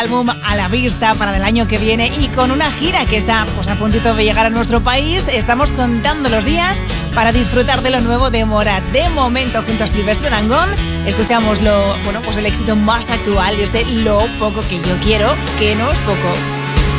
álbum a la vista para el año que viene y con una gira que está pues a puntito de llegar a nuestro país. Estamos contando los días para disfrutar de lo nuevo de Morat. De momento, junto a Silvestre Dangond, escuchamos el éxito más actual, y Lo poco que yo quiero, que no es poco.